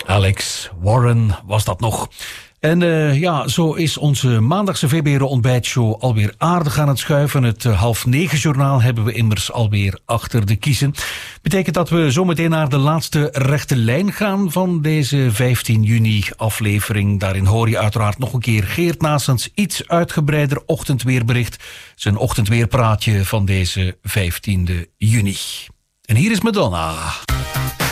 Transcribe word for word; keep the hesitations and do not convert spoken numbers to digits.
Alex Warren was dat nog. En uh, ja, zo is onze maandagse V B R ontbijtshow alweer aardig aan het schuiven. Het uh, half negen journaal hebben we immers alweer achter de kiezen. Betekent dat we zometeen naar de laatste rechte lijn gaan van deze vijftien juni aflevering. Daarin hoor je uiteraard nog een keer Geert Naessens iets uitgebreider ochtendweerbericht. Zijn ochtendweerpraatje van deze vijftiende juni. En hier is Madonna.